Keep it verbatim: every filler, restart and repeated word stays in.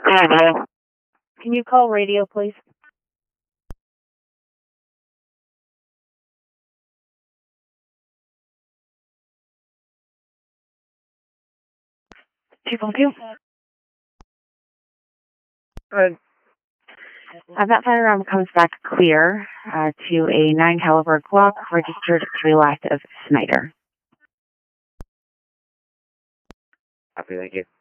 Can you call radio, please? Chief, thank you. Good. Uh, that firearm comes back clear uh, to a nine caliber Glock registered to a lot of Snyder. Copy, thank you.